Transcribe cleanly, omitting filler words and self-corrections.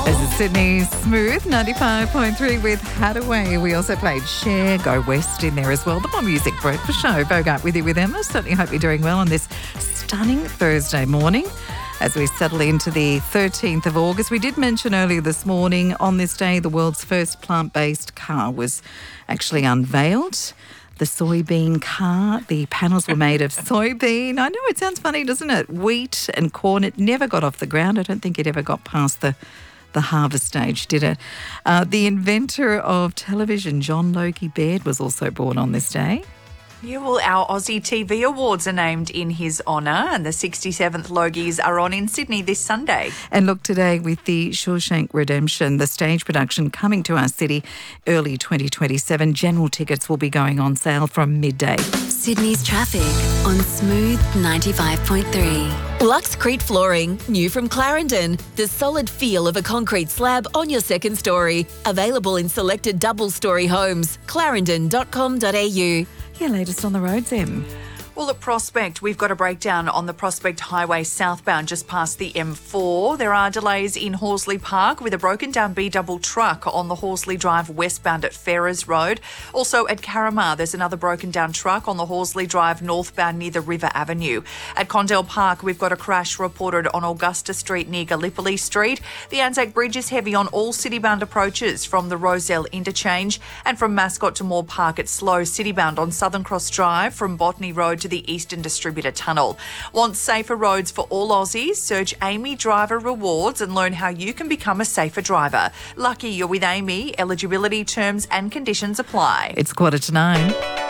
This is Sydney's Smooth 95.3 with Hadaway. We also played Cher, Go West in there as well. The More Music Breakfast Show. Bogart with you with Emma. Certainly hope you're doing well on this stunning Thursday morning as we settle into the 13th of August. We did mention earlier this morning, on this day, the world's first plant-based car was actually unveiled. The soybean car, the panels were made of soybean. I know it sounds funny, doesn't it? Wheat and corn. It never got off the ground. I don't think it ever got past the harvest stage, did it? The inventor of television, John Logie Baird, was also born on this day. Yeah, well, our Aussie TV Awards are named in his honour, and the 67th Logies are on in Sydney this Sunday. And look, today with the Shawshank Redemption, the stage production coming to our city early 2027, general tickets will be going on sale from midday. Sydney's traffic on Smooth 95.3. Luxcrete Flooring, new from Clarendon. The solid feel of a concrete slab on your second story. Available in selected double-storey homes. clarendon.com.au. Yeah, latest on the roads, Em. Well, at Prospect, we've got a breakdown on the Prospect Highway southbound just past the M4. There are delays in Horsley Park with a broken down B-double truck on the Horsley Drive westbound at Ferrers Road. Also at Carramar, there's another broken down truck on the Horsley Drive northbound near the River Avenue. At Condell Park, we've got a crash reported on Augusta Street near Gallipoli Street. The Anzac Bridge is heavy on all city-bound approaches from the Rozelle interchange, and from Mascot to Moore Park, it's slow city-bound on Southern Cross Drive from Botany Road to the Eastern Distributor Tunnel. Want safer roads for all Aussies? Search Amy Driver Rewards and learn how you can become a safer driver. Lucky you're with Amy. Eligibility terms and conditions apply. It's 8:45.